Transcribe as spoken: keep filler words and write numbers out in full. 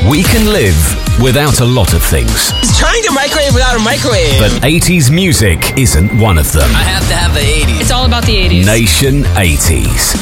We can live without a lot of things. He's trying to microwave without a microwave. But eighties music isn't one of them. I have to have the eighties. It's all about the eighties. Nation eighties.